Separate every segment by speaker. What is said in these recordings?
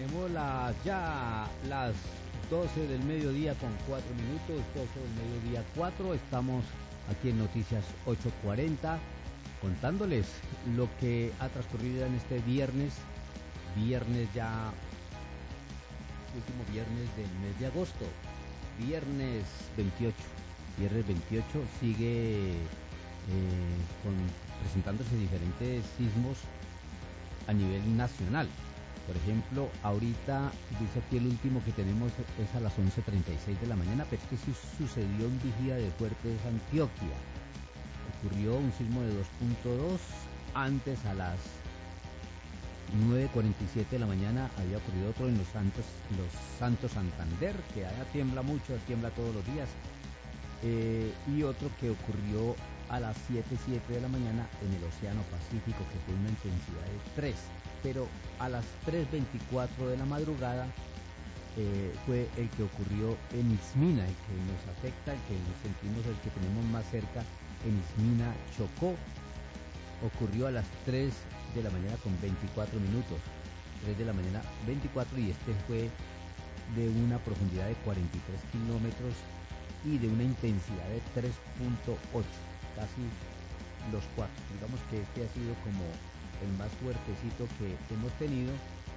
Speaker 1: Tenemos las 12 del mediodía con 4 minutos, 12 del mediodía 4. Estamos aquí en Noticias 840 contándoles lo que ha transcurrido en este viernes ya, último viernes del mes de agosto, viernes 28 sigue presentándose diferentes sismos a nivel nacional. Por ejemplo, ahorita dice aquí el último que tenemos es a las 11:36 de la mañana, pero es que sí sucedió en Vigía de Fuertes, Antioquia. Ocurrió un sismo de 2.2, antes a las 9:47 de la mañana había ocurrido otro en los Santos Santander, que allá tiembla mucho, tiembla todos los días, y otro que ocurrió a las 7:07 de la mañana en el Océano Pacífico, que fue una intensidad de 3, pero a las 3:24 de la madrugada fue el que ocurrió en Ismina, el que nos afecta, el que nos sentimos, el que tenemos más cerca, en Ismina, Chocó. Ocurrió a las 3 de la mañana con 24 minutos, 3 de la mañana 24, y este fue de una profundidad de 43 kilómetros y de una intensidad de 3.8, casi los 4. Digamos que este ha sido como el más fuertecito que hemos tenido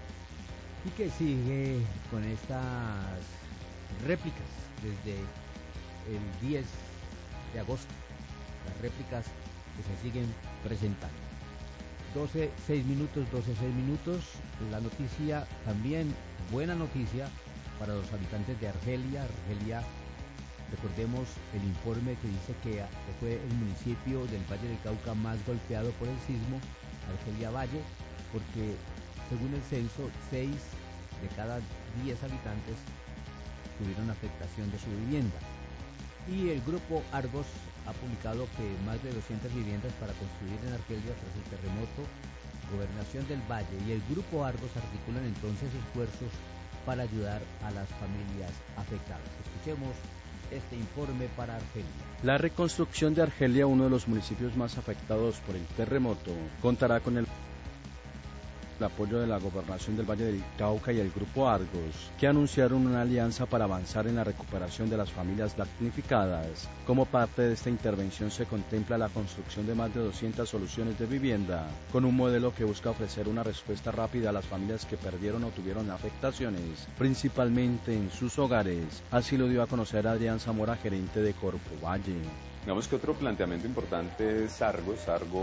Speaker 1: y que sigue con estas réplicas desde el 10 de agosto, las réplicas que se siguen presentando. 12:06 minutos, la noticia también, buena noticia para los habitantes de Argelia. Recordemos el informe que dice que fue el municipio del Valle del Cauca más golpeado por el sismo, Argelia Valle, porque según el censo, 6 de cada 10 habitantes tuvieron afectación de su vivienda. Y el grupo Argos ha publicado que más de 200 viviendas para construir en Argelia tras el terremoto. Gobernación del Valle y el grupo Argos articulan entonces esfuerzos para ayudar a las familias afectadas. Escuchemos este informe para Argelia.
Speaker 2: La reconstrucción de Argelia, uno de los municipios más afectados por el terremoto, contará con el apoyo de la Gobernación del Valle del Cauca y el Grupo Argos, que anunciaron una alianza para avanzar en la recuperación de las familias damnificadas. Como parte de esta intervención se contempla la construcción de más de 200 soluciones de vivienda, con un modelo que busca ofrecer una respuesta rápida a las familias que perdieron o tuvieron afectaciones, principalmente en sus hogares. Así lo dio a conocer Adrián Zamora, gerente de Corpo Valle.
Speaker 3: Digamos que otro planteamiento importante es Argos,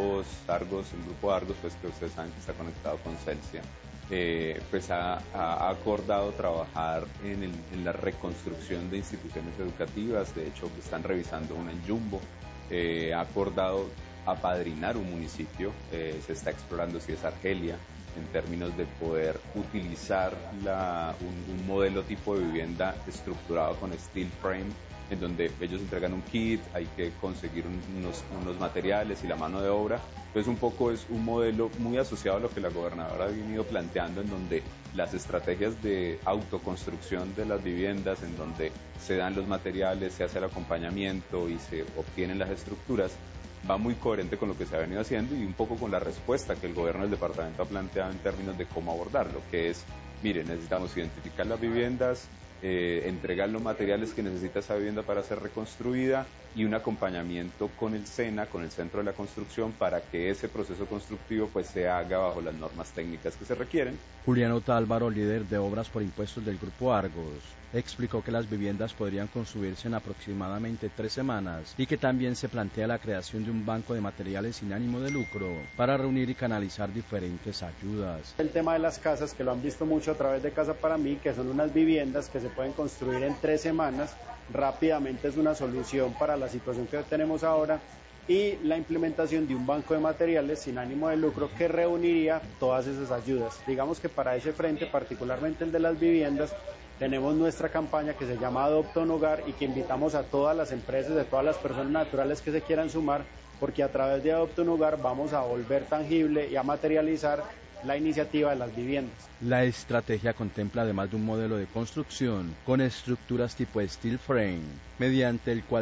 Speaker 3: el grupo Argos, pues que ustedes saben que está conectado con Celsia, pues ha acordado trabajar en la reconstrucción de instituciones educativas. De hecho, están revisando una en Jumbo, ha acordado apadrinar un municipio, se está explorando si es Argelia, en términos de poder utilizar un modelo tipo de vivienda estructurado con steel frame, en donde ellos entregan un kit, hay que conseguir unos materiales y la mano de obra. Entonces un poco es un modelo muy asociado a lo que la gobernadora ha venido planteando, en donde las estrategias de autoconstrucción de las viviendas, en donde se dan los materiales, se hace el acompañamiento y se obtienen las estructuras, va muy coherente con lo que se ha venido haciendo y un poco con la respuesta que el gobierno del departamento ha planteado en términos de cómo abordarlo, que es, miren, necesitamos identificar las viviendas, entregar los materiales que necesita esa vivienda para ser reconstruida y un acompañamiento con el SENA, con el Centro de la Construcción, para que ese proceso constructivo pues se haga bajo las normas técnicas que se requieren.
Speaker 2: Julián Otálvaro, líder de obras por impuestos del Grupo Argos, explicó que las viviendas podrían construirse en aproximadamente 3 semanas y que también se plantea la creación de un banco de materiales sin ánimo de lucro para reunir y canalizar diferentes ayudas.
Speaker 4: El tema de las casas, que lo han visto mucho a través de Casa para Mí, que son unas viviendas que se pueden construir en 3 semanas, rápidamente es una solución para la situación que tenemos ahora, y la implementación de un banco de materiales sin ánimo de lucro que reuniría todas esas ayudas. Digamos que para ese frente, particularmente el de las viviendas, tenemos nuestra campaña que se llama Adopta un Hogar y que invitamos a todas las empresas, a todas las personas naturales que se quieran sumar, porque a través de Adopta un Hogar vamos a volver tangible y a materializar la iniciativa de las viviendas.
Speaker 2: La estrategia contempla además de un modelo de construcción con estructuras tipo steel frame, mediante el cual